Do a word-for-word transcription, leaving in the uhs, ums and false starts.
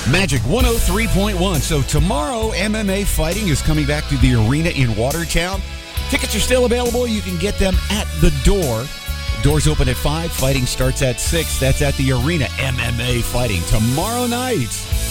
Magic one oh three point one. So tomorrow, M M A fighting is coming back to the arena in Watertown. Tickets are still available. You can get them at the door. Doors open at five. Fighting starts at six. That's at the arena. M M A fighting tomorrow night.